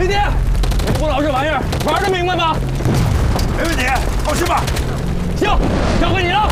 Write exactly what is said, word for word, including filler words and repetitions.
雷爹，不老这玩意儿玩得明白吗？ 没问题，放心吧。 行，交给你了。